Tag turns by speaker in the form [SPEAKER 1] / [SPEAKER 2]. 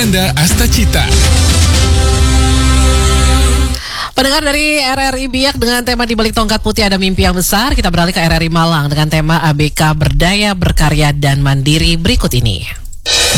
[SPEAKER 1] Ananda Astacita.
[SPEAKER 2] Pendengar dari RRI Biak dengan tema Di Balik Tongkat Putih Ada Mimpi Yang Besar, kita beralih ke RRI Malang dengan tema ABK Berdaya, Berkarya, dan Mandiri berikut ini.